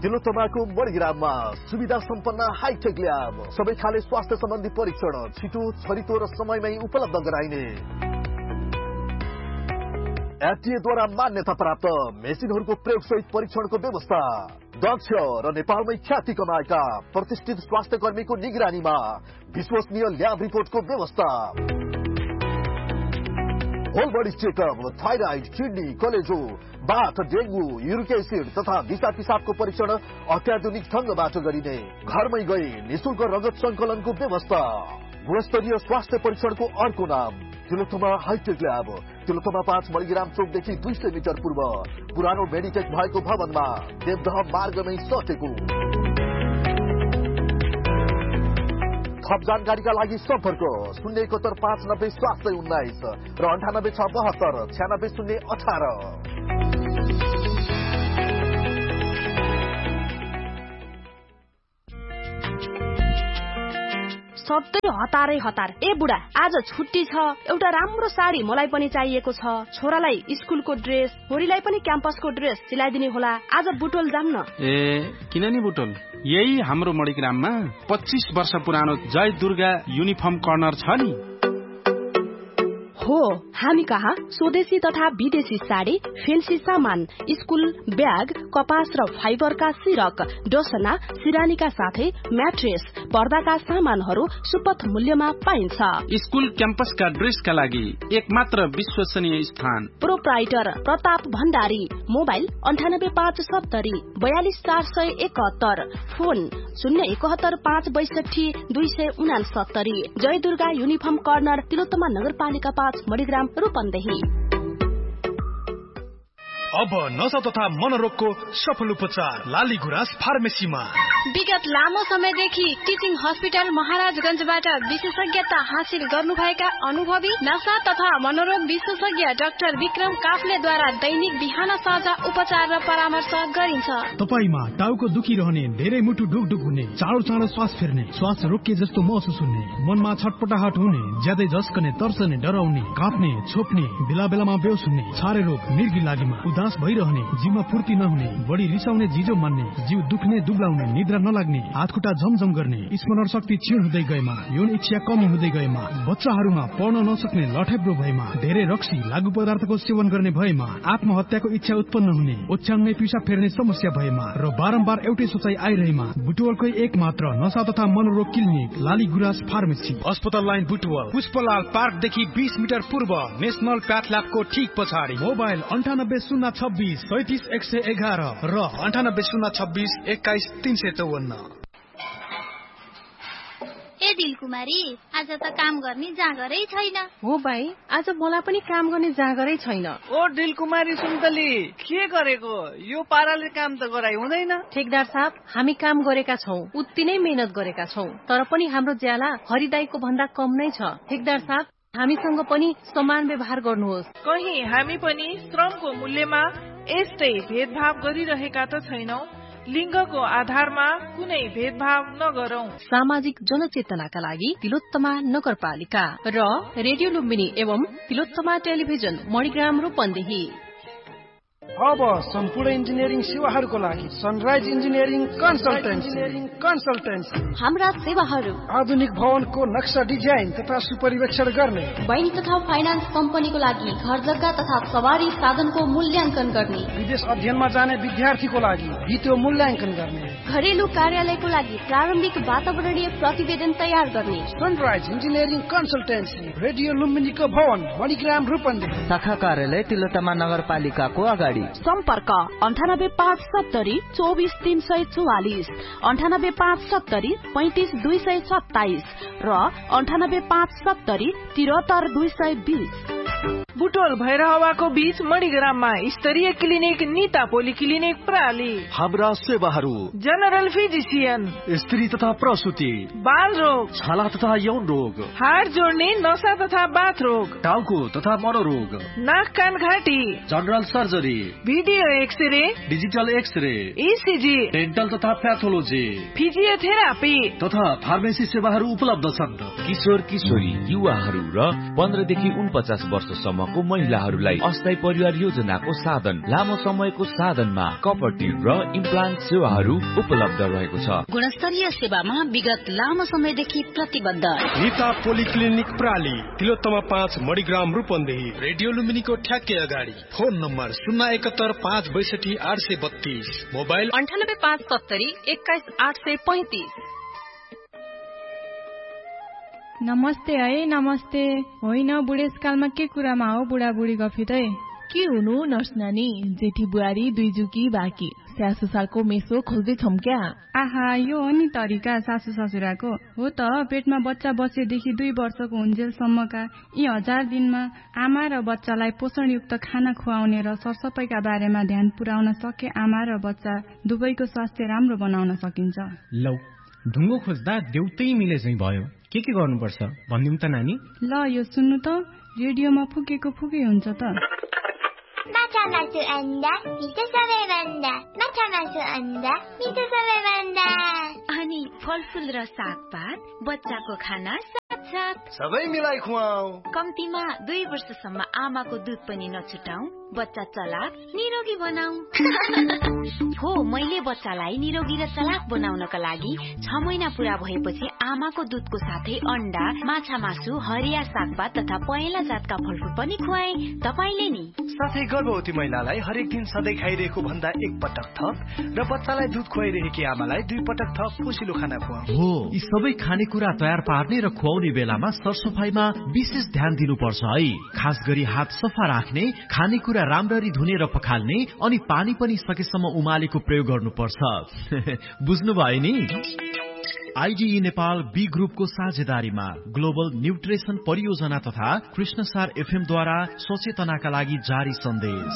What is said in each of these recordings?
तिलोत्तमाको मणिग्राममा सुविधा सम्पन्न hi tech lab, सबै खाले स्वास्थ्य सम्बन्धी परीक्षण छिटो, छरितो र समयमै उपलब्ध गराइने। एफडीएद्वारा मान्यता प्राप्त मेसिनहरूको प्रयोगसहित परीक्षणको व्यवस्था। दक्ष र नेपालमै ख्याति कमाएका प्रतिष्ठित स्वास्थ्य कर्मीको निगरानीमा विश्वसनीय ल्याब रिपोर्टको व्यवस्था। Whole body checkup, thyroid, kidney, कलेजो, बाथ, डेंगू, यूरिक एसिड तथा दिशा पिसाबको परीक्षण अत्याधुनिक ढंगबाट गरिने। घरमै गई निशुल्क रगत संकलनको व्यवस्था। गुणस्तरीय स्वास्थ्य परीक्षणको अर्को नाम Tilottama hi tech lab. Tilottama 5 Manigram चोकदेखि 200 metre पूर्व पुरानो मेडिटेक भएको भवनमा देवदह मार्गमै सटेको। थप जानकारीका लागि सम्पर्क 071 590 719 र 98 672 96 018। सधैँ हतारै हतार। ए बुढा, आज छुट्टी छ, एउटा राम्रो साडी मलाई पनि चाहिएको छ। छोरालाई स्कुलको ड्रेस, छोरीलाई पनि क्याम्पसको ड्रेस सिलाइदिने होला। आज बुटोल जाम न। किन नि बुटोल? यही हाम्रो मणिग्राममा 25 वर्ष पुरानो जय दुर्गा युनिफर्म कर्नर छ नि। हो, हामी कहाँ स्वदेशी तथा विदेशी साडी, फेन्सी सामान, स्कुल ब्याग, कपास र फाइबरका सिरक, डोसना, सिरानीका साथै म्याट्रेस, पर्दाका सामानहरू सुपथ मूल्यमा पाइन्छ। स्कुल क्याम्पसका ड्रेसका लागि एकमात्र विश्वसनीय स्थान। Proprietor Pratap Bhandari. Mobile 98570 42471। Phone 071 562 269। जय दुर्गा युनिफर्म कर्नर, तिलोत्तमा नगरपालिका 5 मणिग्राम, रूपन्देही। अब नशा तथा मनोरोगको सफल उपचार लाली गुराँस फार्मेसीमा। विगत लामो समयदेखि टिचिङ हस्पिटल महाराजगञ्जबाट विशेषज्ञता हासिल गर्नुभएका अनुभवी नशा तथा मनोरोग विशेषज्ञ डाक्टर विक्रम काफ्लेद्वारा दैनिक बिहान साँझ उपचार र परामर्श गरिन्छ। तपाईमा टाउको दुखिरहने, धेरै मुटु ढुकढुक हुने, चाँडो श्वास फेर्ने, श्वास रोकिए जस्तो महसुस हुने, मनमा छटपटाहट हुने, ज्यादै झस्कने, तर्सने, डराउने, काँप्ने, छोप्ने, बेला बेलामा बेहोस हुने, छारे रोग, मिर्गी लागेमा उदास भइरहने, जिउमा फुर्ती नहुने, बढी रिसाउने, जिजो मान्ने, जिउ दुख्ने, दुब्लाउने, निद्रा नलाग्ने, हातखुट्टा झमझम गर्ने, स्मरण शक्ति क्षीण हुँदै गएमा, यौन इच्छा कमी हुँदै गएमा, बच्चाहरूमा पढ्न नसक्ने, लठेब्रो भएमा, धेरै रक्सी लागु पदार्थको सेवन गर्ने भएमा, आत्महत्याको इच्छा उत्पन्न हुने, ओछ्याङ्नै पिसाब फेर्ने समस्या भएमा र बारम्बार एउटै सोचाइ आइरहेमा बुटवलकै एक मात्र नशा तथा मनोरोग क्लिनिक लाली गुराँस फार्मेसी। अस्पताल लाइन बुटवल, पुष्पलाल पार्कदेखि 20 मिटर पूर्व, नेशनल प्याथल्याबको ठीक पछाडि। मोबाइल 98 026 37 111 र 98 026 21 354। ए दिलकुमारी, आज त काम गर्ने जाँगरै छैन। हो भाइ, आज मलाई पनि काम गर्ने जाँगरै छैन। ओ दिलकुमारी सुन्तली, के गरेको? यो पाराले काम त गराइ हुँदैन। ठेकदार साहब, हामी काम गरेका छौं, उति नै मेहनत गरेका छौं, तर पनि हाम्रो ज्याला हरिदाईको भन्दा कम नै छ। ठेकदार साहब, हामीसँग पनि समान व्यवहार गर्नुहोस्। कहीं हामी पनि श्रमको मूल्यमा यस्तै भेदभाव गरिरहेका त छैनौ। लिङ्गको आधारमा कुनै भेदभाव नगरौं। सामाजिक जनचेतनाका लागि तिलोत्तमा नगरपालिका र रेडियो लुम्बिनी एवं तिलोत्तमा टेलिभिजन मणिग्राम, रूपन्देही। अब सम्पूर्ण इन्जिनियरिङ सेवाहरूको लागि सनराइज इन्जिनियरिङ कन्सल्टेन्सी। हाम्रा सेवाहरू आधुनिक भवनको नक्सा डिजाइन तथा सुपरिवेक्षण गर्ने, बैंक तथा फाइनान्स कम्पनीको लागि घर जग्गा तथा सवारी साधनको मूल्याङ्कन गर्ने, विदेश अध्ययनमा जाने विद्यार्थीको लागि भिडियो मूल्याङ्कन गर्ने, घरेलु कार्यालयको लागि प्रारम्भिक वातावरणीय प्रतिवेदन तयार गर्ने। सनराइज इन्जिनियरिङ कन्सल्टेन्सी, रेडियो लुम्बिनीको भवन, मणिग्राम, रूपन्देही। शाखा कार्यालय तिलोत्तमा नगरपालिकाको अगाडि। सम्पर्क 98 570 24 344, 98 570 35 227 र 98 570 73 220। बुटोल भैरहवाको बीच मणिग्राममा स्तरीय क्लिनिक निता पोली क्लिनिक प्राली। हाम्रा सेवाहरू जनरल फिजिसियन, स्त्री तथा प्रसुति, बाल रोग, छाला तथा यौन रोग, हाड जोड्ने, नशा तथा बाथ रोग, टाउको तथा मनोरोग, नाक कान घाँटी, general surgery, video x-ray, digital x-ray, ECG, dental तथा प्याथोलोजी, फिजियोथेरापी तथा फार्मेसी सेवाहरू उपलब्ध छन्। किशोर किशोरी, युवाहरू र 15 देखि 49 वर्षसम्म सम्मको महिलाहरूलाई अस्थायी परिवार योजनाको साधन, लामो समयको साधनमा कपर्टी र इम्प्लान्ट सेवाहरू उपलब्ध रहेको छ। गुणस्तरीय सेवामा विगत लामो समयदेखि प्रतिबद्ध नीता पोलिक्लिनिक प्राली, तिलोत्तमा 5 मणिग्राम रूपन्देही, रेडियो लुम्बिनीको ठ्याक्कै अगाडि। Phone number 071 562 832, mobile 98 570 21 835। नमस्ते है, नमस्ते। होइन, बुढेसकालमा के कुरामा हो बुढाबुढी गफितै? के हुनु नर्स नानी, जेठी बुहारी दुई जुकी बाँकी, सासु ससुराको मेसो खोज्दैछौँ क्या? आहा, यो हो नि तरिका सासु ससुराको। हो त, पेटमा बच्चा बसेदेखि 2 वर्षको हुन्जेलसम्मका यी 1000 दिनमा आमा र बच्चालाई पोषणयुक्त खाना खुवाउने र सरसफाइका बारेमा ध्यान पुर्याउन सके आमा र बच्चा दुवैको स्वास्थ्य राम्रो बनाउन सकिन्छ। लौ, ढुङ्गो खोज्दा देउतै मिले चाहिँ भयो। के गर्नुपर्छ भन्दिम त नानी? ल, यो सुन्नु त, रेडियोमा फुकेको फुकै हुन्छ त। माछा मासु अन्डा मिठो सबैभन्दा, माछा मासु अन्डा मिठो सबैभन्दा। अनि फलफुल र सागपात, बच्चाको खाना साथ सबै मिलाई खुवाऊ। कम्तीमा 2 वर्षसम्म आमाको दुध पनि नछुटाऊ, बच्चा चलाक निरोगी बनाऊ। हो, मैले बच्चालाई निरोगी र चलाक बनाउनका लागि 6 महिना पूरा भएपछि आमाको दुधको साथै अन्डा, माछा मासु, हरिया सागपात तथा पहेँला जातका फलफुल पनि खुवाए। तपाईले नि? साथै गर्भवती महिलालाई हरेक दिन सधैँ खाइरहेको भन्दा 1 पटक थप र बच्चालाई दुध खुवाइरहेकी आमालाई 2 पटक थप पोसिलो खाना खुवाऊ। हो, यी सबै खानेकुरा तयार पार्ने र खुवाउने बेलामा सरसफाइमा विशेष ध्यान दिनुपर्छ है। खास गरी हात सफा राख्ने, खानेकुरा राम्ररी धुने र पखाल्ने, अनि पानी पनि सकेसम्म उमालेको प्रयोग गर्नुपर्छ। बुझ्नुभयो नि? आइडिई नेपाल बी ग्रुपको साझेदारीमा ग्लोबल न्युट्रिसन परियोजना तथा कृष्णसार एफएम द्वारा सचेतनाका लागि जारी सन्देश।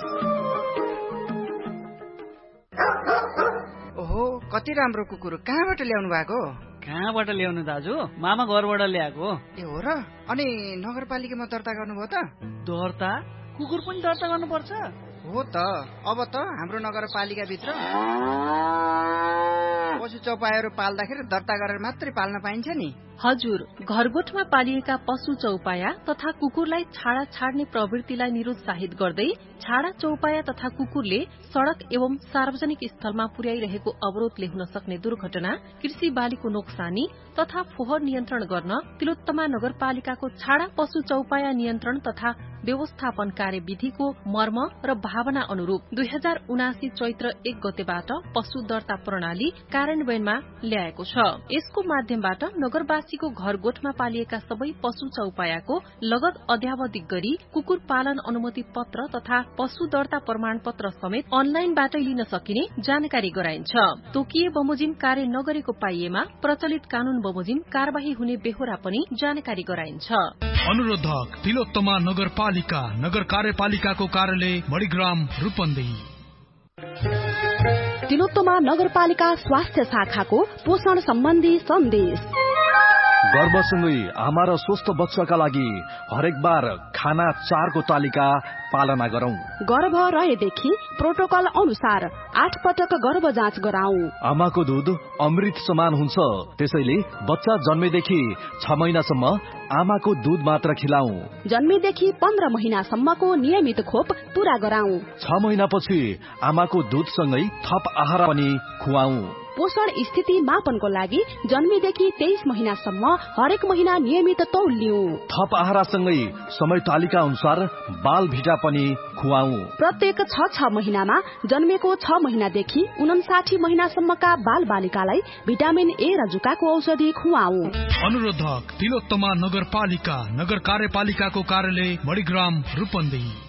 ओहो, कति राम्रो कुकुर, कहाँबाट ल्याउनु भएको? कहाँबाट ल्याउनु दाजु? मामा घरबाट ल्याएको। ए हो र? अनि नगरपालिकामा दर्ता गर्नुभयो त? दर्ता? कुकुर पनि दर्ता गर्नुपर्छ? हो त, अब त हाम्रो नगरपालिका भित्र पशु चौपायाहरू पाल्दाखेरि दर्ता गरेर मात्रै पाल्न पाइन्छ नि। हजुर, घरगोठमा पालिएका पशु चौपाया तथा कुकुरलाई छाडा छाड्ने प्रवृत्तिलाई निरुत्साहित गर्दै छाडा चौपाया तथा कुकुरले सड़क एवं सार्वजनिक स्थलमा पुर्याइरहेको अवरोधले हुन सक्ने दुर्घटना, कृषि बालीको नोक्सानी तथा फोहोर नियन्त्रण गर्न तिलोत्तमा नगरपालिकाको छाडा पशु चौपाया नियन्त्रण तथा व्यवस्थापन कार्यविधिको मर्म र भावना अनुरूप 2079 चैत्र 1 गतेबाट पशु दर्ता प्रणाली कार्यान्वयनमा ल्याएको छ। यसको माध्यमबाट नगरवासीको घरगोठमा पालिएका सबै पशु चौपायाको लगत अध्यावधिक गरी कुकुर पालन अनुमति पत्र तथा पशु दर्ता प्रमाण पत्र समेत अनलाइनबाटै लिन सकिने जानकारी गराइन्छ। तोकिए बमोजिम कार्य नगरेको पाइएमा प्रचलित कानून बमोजिम कार्यवाही हुने बेहोरा पनि जानकारी गराइन्छ। अनुरोधक तिलोत्तमा नगरपालिका, नगर कार्यपालिकाको कार्यालय मणिग्राम रूपन्देही। तिलोत्तमा नगरपालिका स्वास्थ्य शाखाको पोषण सम्बन्धी सन्देश। गर्भसँगै आमा र स्वस्थ बच्चाका लागि हरेक बार खाना 4 को तालिका पालना गरौं। गर्भ रहेदेखि प्रोटोकल अनुसार 8 पटक गर्भ जाँच गराऊ। आमाको दूध अमृत समान हुन्छ, त्यसैले बच्चा जन्मेदेखि 6 महिनासम्म आमाको दूध मात्र खिलाऊ। जन्मेदेखि 15 महिनासम्मको नियमित खोप पूरा गराऊ। 6 महिनापछि आमाको दूधसँगै थप आहार पनि खुवाऊ। पोषण स्थिति मापनको लागि जन्मेदेखि 23 महिनासम्म हरेक महिना नियमित तौल लिऊ। थप आहारसँगै समय तालिका अनुसार बाल भिटा पनि खुवाऊ। प्रत्येक 6 महिनामा जन्मेको 6 महिनादेखि 59 महिनासम्मका बाल बालिकालाई भिटामिन ए र जुकाको औषधि खुवाऊ। अनुरोधक तिलोत्तमा नगरपालिका, नगर कार्यपालिकाको कार्यालय मणिग्राम रूपन्देही।